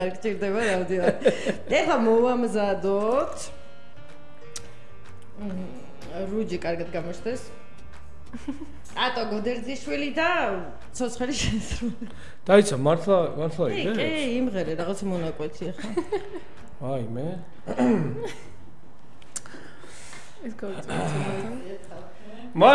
გჭირდება რაოდენობა. ეხლა მოვამზადოთ. რუჯი კარგად გამოჩნდეს. ატო გოდერძიშვილი და ცოცხალი შესრული. დაიცა მართლა იგე? კი, იმღერე რაღაც მონაკვეთი ახლა. აი მე. ეს გავიწევთ.